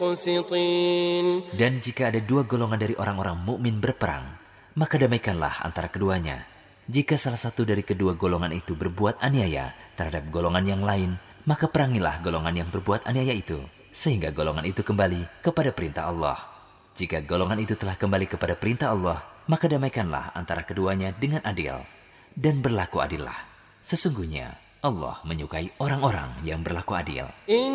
Dan jika ada dua golongan dari orang-orang mukmin berperang, maka damaikanlah antara keduanya. Jika salah satu dari kedua golongan itu berbuat aniaya terhadap golongan yang lain, maka perangilah golongan yang berbuat aniaya itu, sehingga golongan itu kembali kepada perintah Allah. Jika golongan itu telah kembali kepada perintah Allah, maka damaikanlah antara keduanya dengan adil, dan berlaku adillah. Sesungguhnya Allah menyukai orang-orang yang berlaku adil.